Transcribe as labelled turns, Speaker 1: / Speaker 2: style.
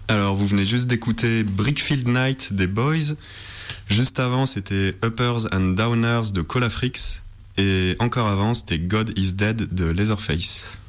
Speaker 1: Alors, vous venez juste d'écouter Brickfield Night des Boys. Juste avant, c'était Uppers and Downers de Colafrix. Et encore avant, c'était God is Dead de Leatherface.